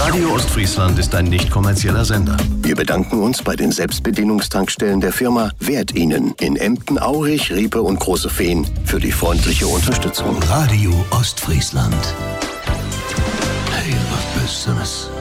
Radio Ostfriesland ist ein nicht kommerzieller Sender. Wir bedanken uns bei den Selbstbedienungstankstellen der Firma Wert Ihnen in Emden, Aurich, Riepe und Große Fehn für die freundliche Unterstützung. Radio Ostfriesland. Hey, was Besseres.